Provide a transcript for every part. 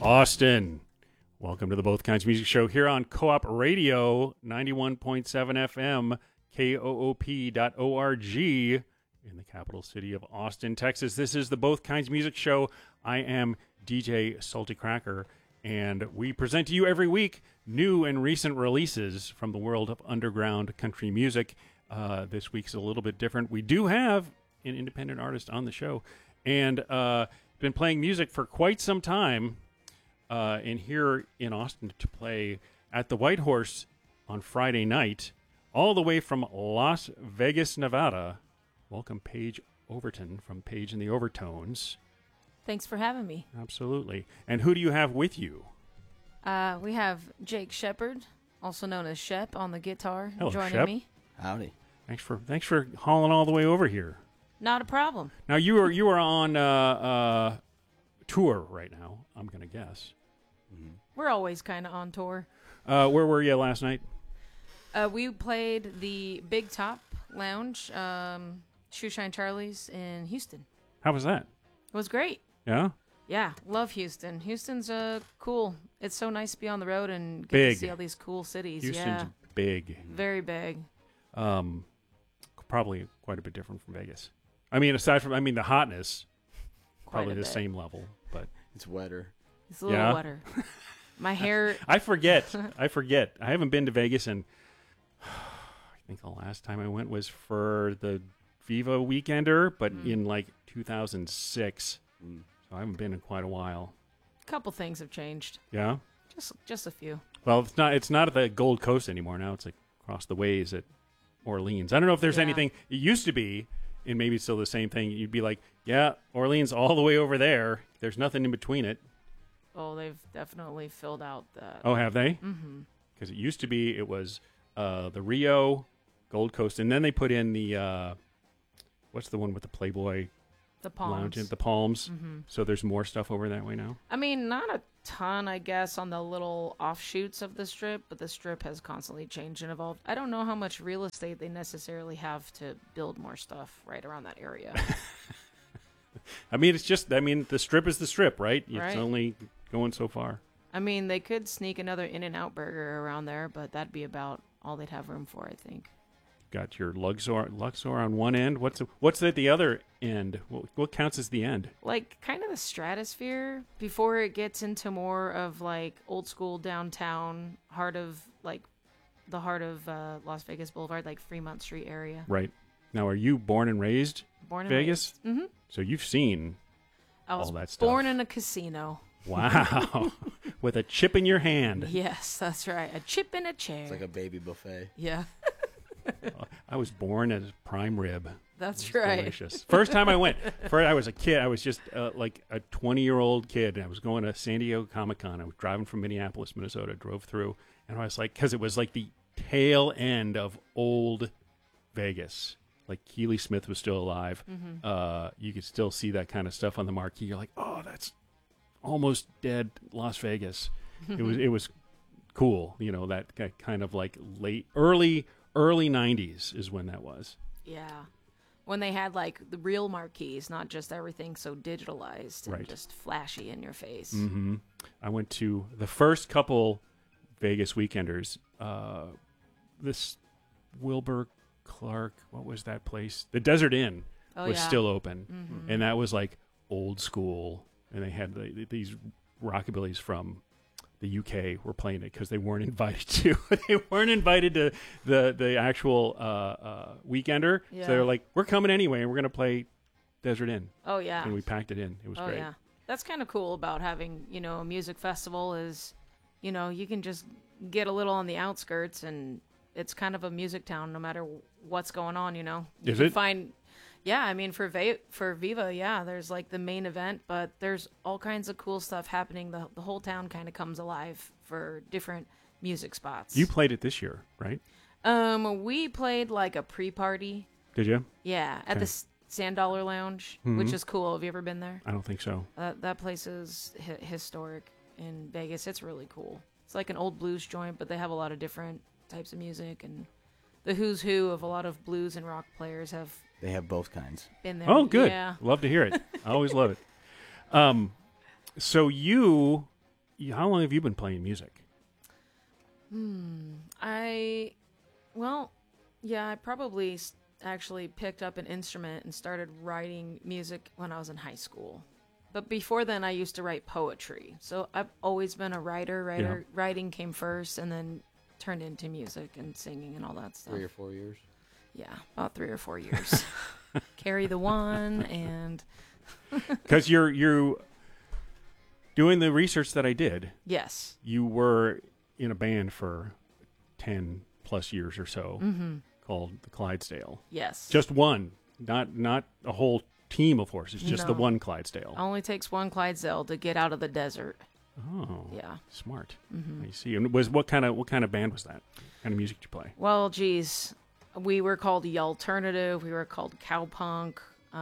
Austin. Welcome to the Both Kinds Music Show here on Co-op Radio, 91.7 FM, KOOP.org in the capital city of Austin, Texas. This is the Both Kinds Music Show. I am DJ Salty Cracker, and we present to you every week new and recent releases from the world of underground country music. This week's a little bit different. We do have an independent artist on the show, and been playing music for quite some time. And here in Austin to play at the White Horse on Friday night, all the way from Las Vegas, Nevada. Welcome, Paige Overton from Paige and the Overtones. Thanks for having me. Absolutely. And who do you have with you? We have Jake Shepard, also known as Shep, on the guitar, Hello, joining Shep. me. Howdy. Thanks for hauling all the way over here. Not a problem. Now you are on tour right now, I'm going to guess. We're always kind of on tour. Where were you last night? We played the Big Top Lounge, Shoeshine Charlie's in Houston. How was that? It was great. Yeah? Yeah, love Houston. Houston's cool. It's so nice to be on the road and get Big. to see all these cool cities. Houston's Yeah, big. very big. Probably quite a bit different from Vegas. I mean, aside from, the hotness, probably a the bit. same level, but It's wetter. It's a little Yeah? wetter. My hair. I forget. I haven't been to Vegas, and I think the last time I went was for the Viva Weekender, but in like 2006. So I haven't been in quite a while. A couple things have changed. Yeah. Just a few. Well, it's not at the Gold Coast anymore. Now it's like across the ways at Orleans. I don't know if there's Yeah. anything. It used to be, and maybe it's still the same thing. You'd be like, yeah, Orleans all the way over there. There's nothing in between it. Oh, they've definitely filled out that. Oh, have they? Mm-hmm. Because it used to be, it was the Rio, Gold Coast, and then they put in the, what's the one with the Playboy The Palms. Lounge, the Palms. Mm-hmm. So there's more stuff over that way now. I mean, not a ton, I guess, on the little offshoots of the Strip, but the Strip has constantly changed and evolved. I don't know how much real estate they necessarily have to build more stuff right around that area. It's just, the Strip is the Strip, right? It's Right. only going so far. I mean, they could sneak another In-N-Out burger around there, but that'd be about all they'd have room for, I think. Got your Luxor on one end. What's at the other end? What counts as the end? Like, kind of the stratosphere before it gets into more of, like, old school downtown, heart of Las Vegas Boulevard, like Fremont Street area. Right. Now, are you born and raised Born in Vegas? Mm-hmm. So you've seen I was all that stuff. born in a casino. Wow. With a chip in your hand. Yes, that's right. A chip in a chair. It's like a baby buffet. Yeah, I was born as prime rib. that's It's right. delicious. First time I went, I was a kid. I was just like a 20-year-old kid. I was going to San Diego Comic-Con. I was driving from Minneapolis, Minnesota, drove through. And I was like, because it was like the tail end of old Vegas. Like Keely Smith was still alive. Mm-hmm. You could still see that kind of stuff on the marquee. You're like, oh, that's almost dead Las Vegas. It was cool. That kind of like early 90s is when that was. Yeah, when they had like the real marquees, not just everything so digitalized and Right. just flashy in your face. Mm-hmm. I went to the first couple Vegas weekenders. This Wilbur Clark, what was that place? The Desert Inn Oh, was yeah. still open, Mhm. and that was like old school. And they had these rockabillys from the UK were playing it because they weren't invited to. They weren't invited to the actual weekender. Yeah. So they were like, "We're coming anyway, and we're going to play Desert Inn." Oh yeah. And we packed it in. It was Oh great. yeah. That's kind of cool about having a music festival is, you can just get a little on the outskirts and it's kind of a music town no matter what's going on. Is You it? find. Yeah, I mean for Viva, yeah, there's like the main event, but there's all kinds of cool stuff happening. The whole town kind of comes alive for different music spots. You played it this year, right? We played like a pre-party. Did you? Yeah, at Okay. the Sand Dollar Lounge, which is cool. Have you ever been there? I don't think so. That place is historic in Vegas. It's really cool. It's like an old blues joint, but they have a lot of different types of music, and the who's who of a lot of blues and rock players have They have both kinds. been there. Oh, good. Yeah. Love to hear it. I always love it. So you how long have you been playing music? I probably actually picked up an instrument and started writing music when I was in high school. But before then, I used to write poetry. So I've always been a writer. Yeah. Writing came first and then turned into music and singing and all that stuff. 3 or 4 years. Yeah, about 3 or 4 years. Carry the one and... Because you're doing the research that I did. Yes. You were in a band for 10 plus years or so called the Clydesdale. Yes. Just one, not a whole team of horses, just the No. one Clydesdale. Only takes one Clydesdale to get out of the desert. Oh, Yeah. smart. I see. And what kind of band was that? What kind of music did you play? Well, geez, we were called the alternative. We were called cowpunk.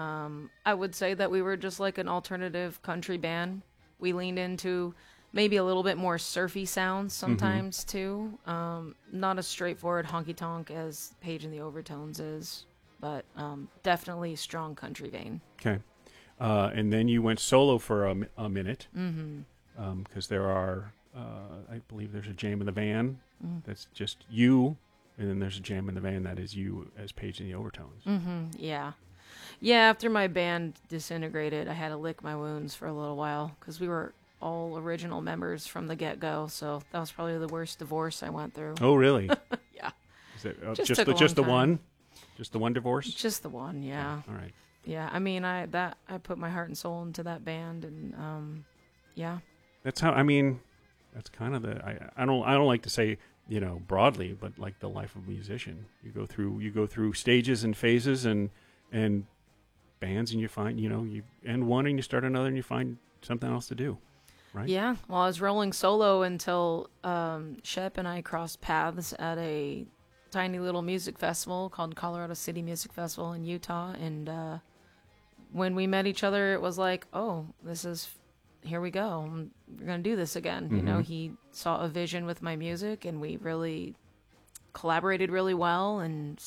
I would say that we were just like an alternative country band. We leaned into maybe a little bit more surfy sounds sometimes too. Not as straightforward honky tonk as Page and the Overtones is, but definitely strong country vein. Okay. And then you went solo for a minute. Because there are, I believe there's a jam in the van that's just you, and then there's a jam in the van that is you as Page and the Overtones. Yeah. Yeah, after my band disintegrated, I had to lick my wounds for a little while because we were all original members from the get-go, so that was probably the worst divorce I went through. Oh, really? Yeah. Is it Just just took a the long time. one? Just the one divorce? Just the one, yeah. All right. Yeah, I mean, I put my heart and soul into that band, and yeah. That's how. I mean, that's kind of the. I don't like to say broadly, but like the life of a musician, you go through stages and phases and bands, and you find you end one and you start another and you find something else to do, right? Yeah. Well, I was rolling solo until Shep and I crossed paths at a tiny little music festival called Colorado City Music Festival in Utah, and when we met each other, it was like, oh, here we go. We're going to do this again. He saw a vision with my music and we really collaborated really well and